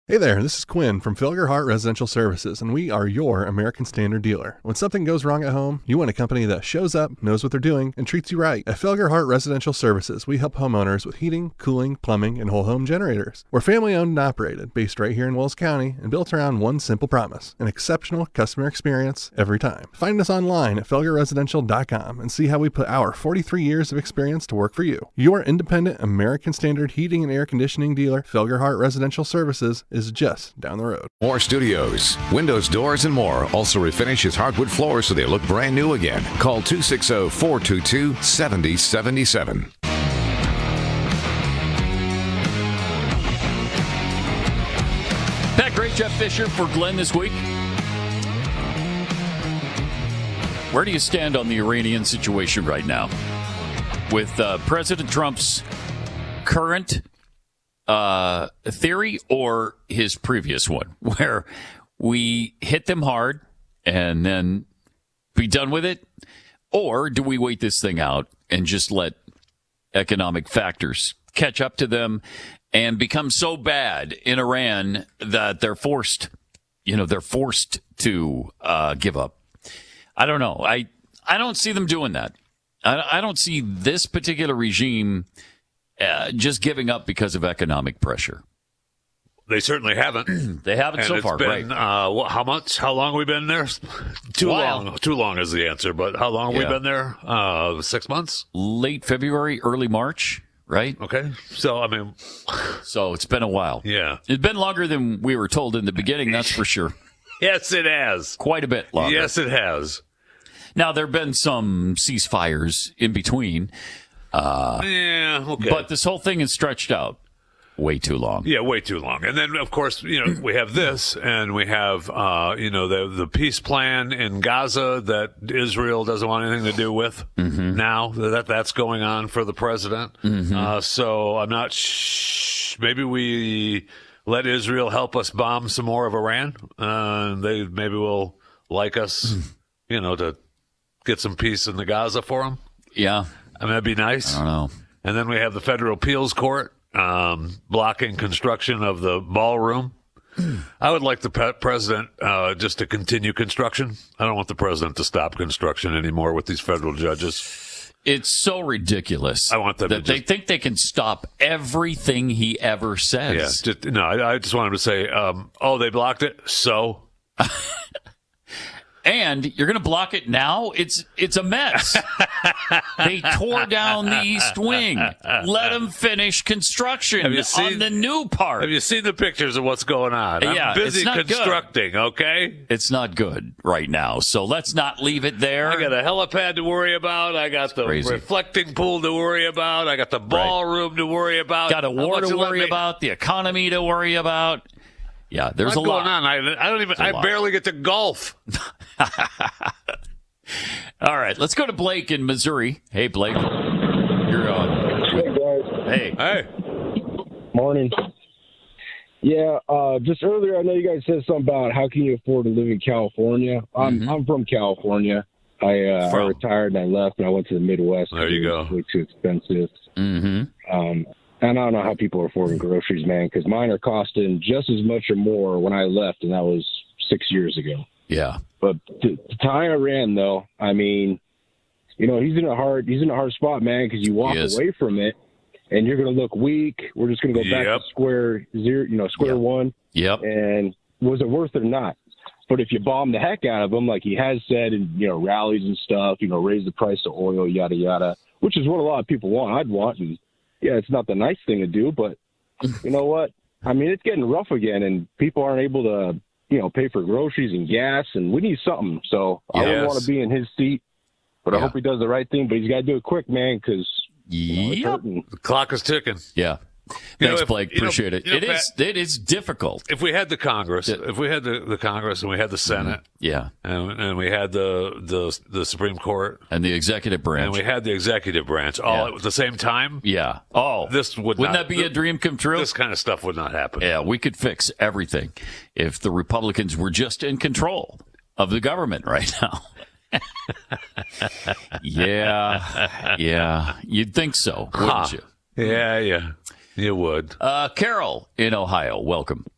Hey there, this is Quinn from Felgerhart Residential Services, and we are your American Standard dealer. When something goes wrong at home, you want a company that shows up, knows what they're doing, and treats you right. At Felgerhart Residential Services, we help homeowners with heating, cooling, plumbing, and whole home generators. We're family owned and operated, based right here in Wells County, and built around one simple promise: an exceptional customer experience every time. Find us online at felgerresidential.com and see how we put our 43 years of experience to work for you. Your independent American Standard heating and air conditioning dealer, Felgerhart Residential Services, is just down the road. More studios, windows, doors, and more. Also refinish his hardwood floors so they look brand new again. Call 260-422-7077. Pat Gray, Jeff Fisher for Glenn this week. Where do you stand on the Iranian situation right now? With President Trump's current theory or his previous one, where we hit them hard and then be done with it? Or do we wait this thing out and just let economic factors catch up to them and become so bad in Iran that they're forced to give up? I don't know. I don't see them doing that. I don't see this particular regime just giving up because of economic pressure. They certainly haven't. They haven't so far, been, right? How much? How long have we been there? Too long. Too long is the answer. But how long have we been there? 6 months? Late February, early March, right? Okay. So, I mean... So it's been a while. Yeah. It's been longer than we were told in the beginning, that's for sure. Yes, it has. Quite a bit longer. Yes, it has. Now, there have been some ceasefires in between. Yeah, okay. But this whole thing is stretched out way too long. Yeah, way too long. And then, of course, we have this, and we have, the peace plan in Gaza that Israel doesn't want anything to do with now. That's going on for the president. So I'm not maybe we let Israel help us bomb some more of Iran. They maybe will like us, to get some peace in the Gaza for them. Yeah. I mean, that'd be nice. I don't know. And then we have the Federal Appeals Court blocking construction of the ballroom. I would like the president just to continue construction. I don't want the president to stop construction anymore with these federal judges. It's so ridiculous. I want them that they think they can stop everything he ever says. Yeah, I just want him to say, they blocked it, so... And you're going to block it now? It's a mess. They tore down the East Wing. Let them finish construction on the new part. Have you seen the pictures of what's going on? I'm busy constructing, good. Okay? It's not good right now, so let's not leave it there. I got a helipad to worry about. I got the reflecting pool to worry about. I got the ballroom to worry about. Got a war to worry about, the economy to worry about. Yeah, there's a lot going on. I barely get to golf. All right, let's go to Blake in Missouri. Hey, Blake. You're on. Hey, guys. Hey. Morning. Yeah, just earlier, I know you guys said something about how can you afford to live in California. I'm from California. I retired and I left and I went to the Midwest. There you go. Way too expensive. And I don't know how people are affording groceries, man, because mine are costing just as much or more when I left, and that was 6 years ago. Yeah. But to tie Iran, though, I mean, he's in a hard spot, man, because you walk away from it, and you're going to look weak. We're just going to go back to square one. Yep. And was it worth it or not? But if you bomb the heck out of him, like he has said in rallies and stuff, raise the price of oil, yada yada, which is what a lot of people want. I'd want. And yeah, it's not the nice thing to do, but you know what? I mean, it's getting rough again, and people aren't able to, pay for groceries and gas, and we need something. So I don't want to be in his seat, but I hope he does the right thing. But he's got to do it quick, man, because it's hurting. The clock is ticking. Yeah. Thanks, Blake. Appreciate it. It is difficult. If we had the Congress, if we had the Congress and we had the Senate, and we had the Supreme Court and the executive branch, and we had the executive branch all at the same time, this wouldn't that be a dream come true? This kind of stuff would not happen. Yeah, we could fix everything if the Republicans were just in control of the government right now. Yeah, you'd think so, wouldn't you? Yeah. You would. Carol in Ohio, welcome.